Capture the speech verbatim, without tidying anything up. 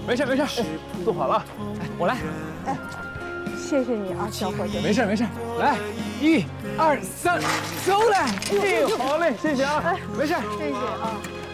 没事没事，坐好了，我来。 哎，谢谢你啊，小伙子。 没事没事，来，一、二、三，走嘞！哎，好嘞，谢谢啊。哎，没事， 谢谢啊。